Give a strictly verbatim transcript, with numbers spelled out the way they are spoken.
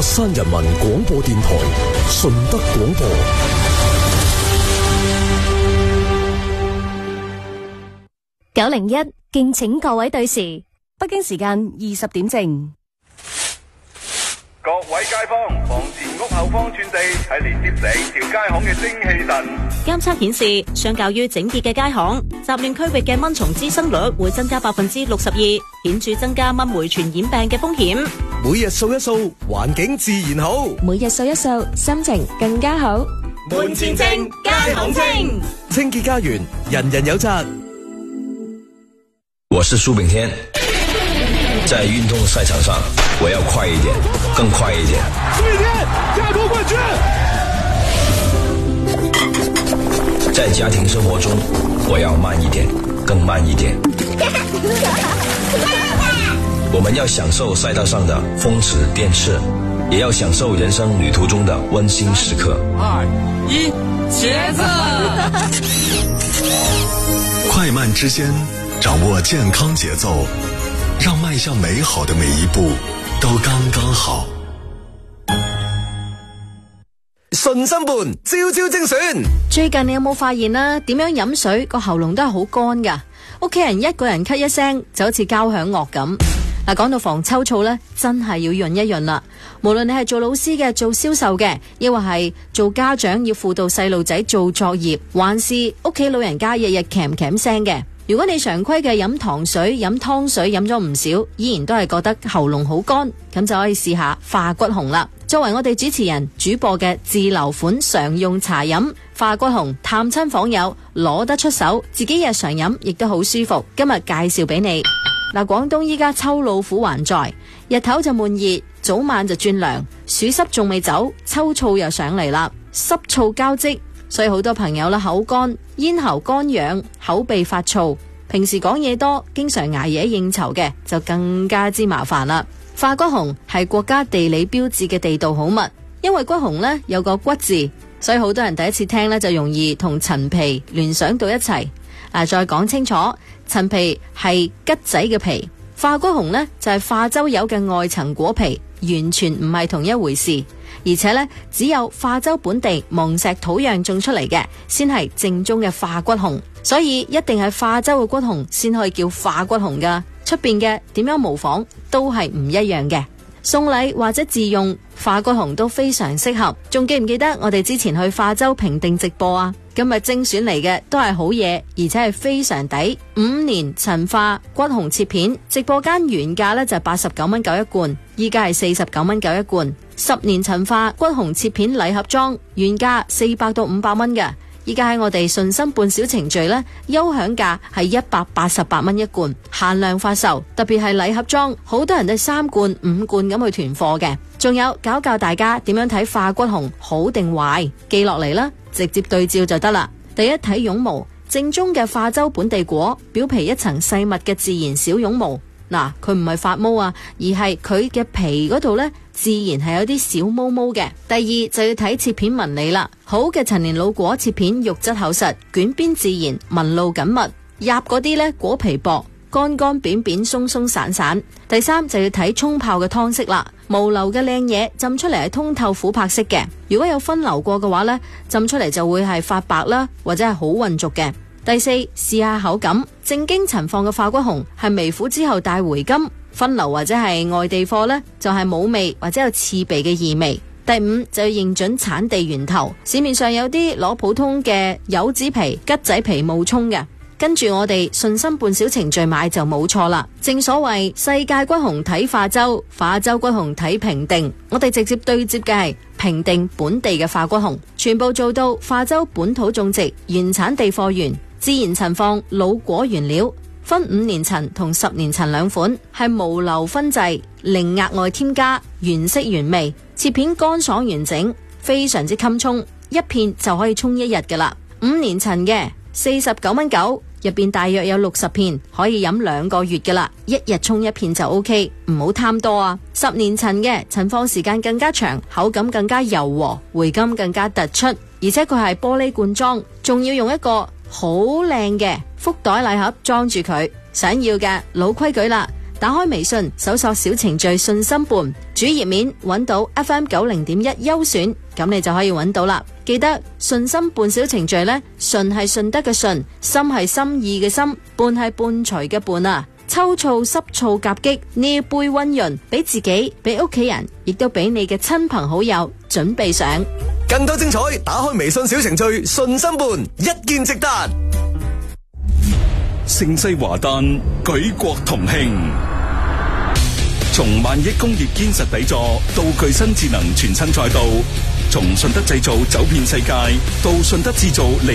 山人民廣播電台順德廣播。 九零一，敬請各位對時，北京時間二十點正。 各位街坊，房前屋後方寸地係連接整條街巷嘅精氣神。 監測顯示，相較於整潔嘅街巷，雜亂區域嘅蚊蟲滋生率會增加百分之六十二，顯著增加蚊媒傳染病嘅風險。 每日掃一掃，環境自然好； 每日掃一掃，心情更加好。 門前淨，街巷清， 清潔家園，人人有責。 我是蘇炳添，在運動賽場上，我要快一點，更快一點。 蘇炳添，加奪冠軍！ 在家庭生活中，我要慢一點，更慢一點。我們要享受賽道上的風馳電掣，也要享受人生旅途中的溫馨時刻。 二一，茄子！ 快慢之間，掌握健康節奏，讓邁向美好的每一步都剛剛好。 順心伴，朝朝精選。 最近你有冇發現啦？點樣飲水個喉嚨都係好乾噶，屋企人一個人咳一聲就好似交響樂咁。嗱，講到防秋燥呢，真係要潤一潤啦。無論你係做老師嘅、做銷售嘅，抑或係做家長要輔導細路仔做作業，還是屋企老人家日日咳咳聲嘅。如果你常規嘅飲糖水、飲湯水飲咗唔少，依然都係覺得喉嚨好乾，咁就可以試下化骨紅啦。作為我哋主持人主播嘅自留款常用茶飲化骨紅，探親訪友攞得出手，自己日常飲亦都好舒服。今日介紹俾你。嗱，廣東依家秋老虎還在，日頭就悶熱，早晚就轉涼，暑濕仲未走，秋燥又上嚟啦，濕燥交織，所以好多朋友啦口乾、咽喉乾癢、口鼻發燥，平時講嘢多，經常捱夜應酬嘅就更加之麻煩啦。化骨紅係國家地理標誌嘅地道好物，因為骨紅呢有個骨字，所以好多人第一次聽呢就容易同陳皮聯想到一齊。嗱，再講清楚，陳皮係桔仔嘅皮，化骨紅呢就係化州柚嘅外層果皮，完全唔係同一回事。而且呢，只有化州本地瑁石土壤種出嚟嘅，先係正宗嘅化骨紅。所以一定係化州嘅骨紅先可以叫化骨紅噶，出邊嘅點樣模仿都係唔一樣嘅。送禮或者自用化骨紅都非常適合。仲記唔記得我哋之前去化州評定直播啊？今日精選嚟嘅都係好嘢，而且係非常抵。五年陳化骨紅切片，直播間原價呢就八十九蚊九一罐，依家係四十九蚊九一罐。十年陳化骨紅切片禮盒裝，原價四百到五百蚊嘅，依家喺我哋順心半小程序呢，優享價係一百八十八蚊一罐，限量發售。特別係禮盒裝，好多人都三罐五罐咁去團貨嘅。仲有教教大家點樣睇化骨紅好定壞，記落嚟啦，直接對照就得啦。第一，睇絨毛，正宗嘅化州本地果，表皮一層細密嘅自然小絨毛。嗱，佢唔係發毛啊，而係佢嘅皮嗰度呢，自然係有啲小毛毛嘅。第二就要睇切片紋理啦，好嘅陳年老果切片肉質厚實，捲邊自然，紋路緊密；入嗰啲呢，果皮薄，乾乾扁扁，鬆鬆散散。第三就要睇沖泡嘅湯色啦，無流嘅靚嘢浸出嚟係通透琥珀色嘅，如果有分流過嘅話呢，浸出嚟就會係發白啦，或者係好渾濁嘅。第四，試下口感，正經陳放嘅化骨紅係微苦之後帶回甘，分流或者係外地貨呢，就係冇味或者有刺鼻嘅異味。第五就要認準產地源頭，市面上有啲攞普通嘅柚子皮、桔仔皮冒充嘅，跟住我哋順心半小程序買就冇錯啦。正所謂世界骨紅睇化州，化州骨紅睇評定，我哋直接對接嘅係評定本地嘅化骨紅，全部做到化州本土種植、原產地貨源、自然陳放老果原料，分五年陳同十年陳兩款，係無流分製，零額外添加，原色原味，切片乾爽完整，非常之襟沖，一片就可以沖一日噶啦。五年陳嘅四十九蚊九，入邊大約有六十片，可以飲兩個月噶啦，一日沖一片就 OK， 唔好貪多啊。十年陳嘅陳放時間更加長，口感更加柔和，回甘更加突出，而且佢係玻璃罐裝，仲要用一個好靚嘅福袋禮盒裝住佢。想要嘅老規矩啦， 打開微信搜索小程序信心伴，主頁面揾到 F M 九零點一優選，咁你就可以揾到啦。記得信心伴小程序呢，順係順德嘅順，心係心意嘅心，伴係伴隨嘅伴啊。秋燥濕燥夾擊呢一杯溫潤，俾自己，俾屋企人，亦都俾你嘅親朋好友準備上。 更多精彩，打開微信小程序信心伴，一鍵直達。 盛世華誕，舉國同慶。從萬億工業堅實底座到具新智能全新賽道，從順德製造走遍世界到順德製造